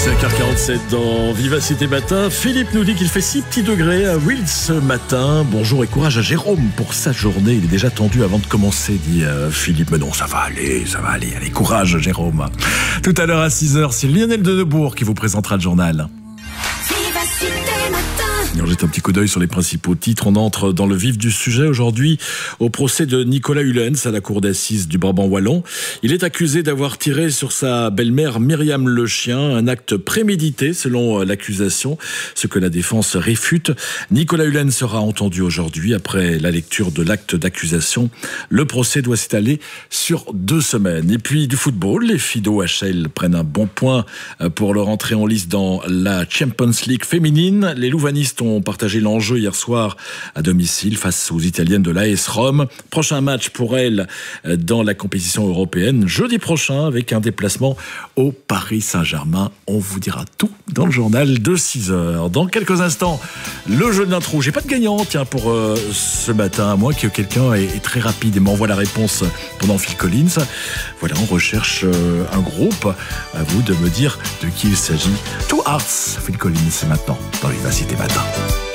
5h47 dans Vivacité Matin. Philippe nous dit qu'il fait 6 petits degrés à Wills ce matin. Bonjour et courage à Jérôme pour sa journée. Il est déjà tendu avant de commencer, dit Philippe. Mais non, ça va aller. Allez, courage Jérôme. Tout à l'heure à 6h, c'est Lionel Denebourg qui vous présentera le journal. On jette un petit coup d'œil sur les principaux titres. On entre dans le vif du sujet aujourd'hui au procès de Nicolas Hulens à la cour d'assises du Brabant wallon. Il est accusé d'avoir tiré sur sa belle-mère Myriam Le Chien, un acte prémédité selon l'accusation, ce que la défense réfute. Nicolas Hulens sera entendu aujourd'hui après la lecture de l'acte d'accusation. Le procès doit s'étaler sur 2 semaines. Et puis du football, les filles d'OHL prennent un bon point pour leur entrée en lice dans la Champions League féminine. Les louvanistes ont partagé l'enjeu hier soir à domicile face aux Italiennes de l'AS Rome. Prochain match pour elles dans la compétition européenne jeudi prochain avec un déplacement au Paris Saint-Germain. On vous dira tout dans le journal de 6h. Dans quelques instants, le jeu de l'intro. J'ai pas de gagnant pour ce matin, à moins que quelqu'un est très rapide et m'envoie la réponse pendant Phil Collins. Voilà, on recherche un groupe. À vous de me dire de qui il s'agit. Two Hearts, Phil Collins, c'est maintenant dans Vivacité Matin.